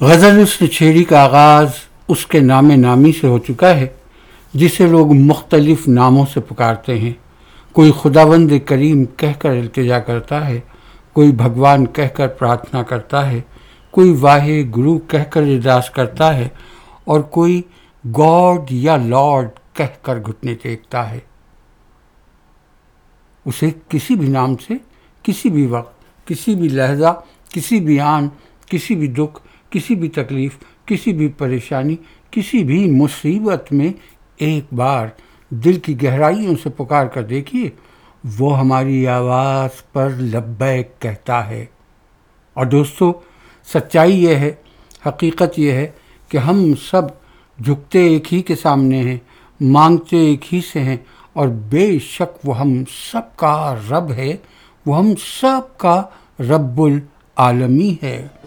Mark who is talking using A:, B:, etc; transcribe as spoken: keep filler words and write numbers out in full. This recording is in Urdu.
A: غزل حسن چھیڑی کا آغاز اس کے نام نامی سے ہو چکا ہے جسے لوگ مختلف ناموں سے پکارتے ہیں۔ کوئی خداوند کریم کہہ کر التجا کرتا ہے، کوئی بھگوان کہہ کر پرارتھنا کرتا ہے، کوئی واہے گرو کہہ کر ارداس کرتا ہے اور کوئی گاڈ یا لارڈ کہہ کر گھٹنے ٹیکتا ہے۔ اسے کسی بھی نام سے کسی بھی وقت، کسی بھی لہجہ، کسی بھی آن، کسی بھی دکھ، کسی بھی تکلیف، کسی بھی پریشانی، کسی بھی مصیبت میں ایک بار دل کی گہرائیوں سے پکار کر دیکھیے، وہ ہماری آواز پر لبیک کہتا ہے۔ اور دوستو، سچائی یہ ہے، حقیقت یہ ہے کہ ہم سب جھکتے ایک ہی کے سامنے ہیں، مانگتے ایک ہی سے ہیں، اور بے شک وہ ہم سب کا رب ہے، وہ ہم سب کا رب العالمین ہے۔